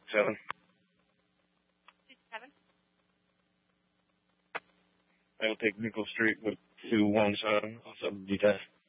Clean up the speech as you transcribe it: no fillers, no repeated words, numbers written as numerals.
7. 27. I will take Nickel Street with 217, also detached.